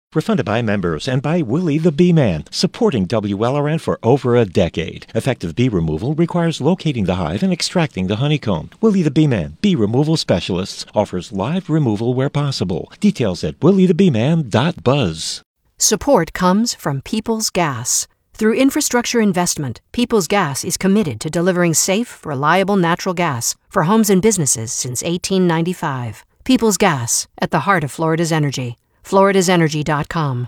Refunded by members and by Willie the Bee Man, supporting WLRN for over a decade. Effective bee removal requires locating the hive and extracting the honeycomb. Willie the Bee Man, bee removal specialists, offers live removal where possible. Details at williethebeeman.buzz. Support comes from Peoples Gas. Through infrastructure investment, Peoples Gas is committed to delivering safe, reliable natural gas for homes and businesses since 1895. Peoples Gas, at the heart of Florida's energy. FloridasEnergy.com.